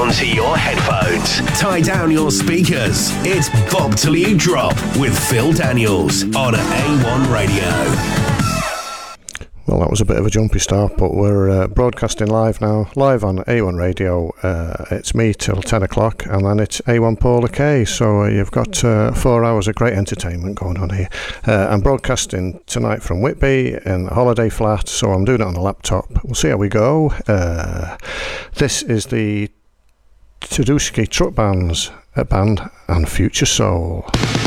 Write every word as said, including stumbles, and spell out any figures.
onto your headphones. Tie down your speakers. It's Bob Till You Drop with Phil Daniels on A one Radio. Well, that was a bit of a jumpy start, but we're uh, broadcasting live now, live on A one Radio. Uh, it's me till ten o'clock, and then it's A one Paula K. So uh, you've got uh, four hours of great entertainment going on here. Uh, I'm broadcasting tonight from Whitby in the holiday flat, so I'm doing it on the laptop. We'll see how we go. Uh, this is the Teduschi Truck Bands uh, Band and Future Soul.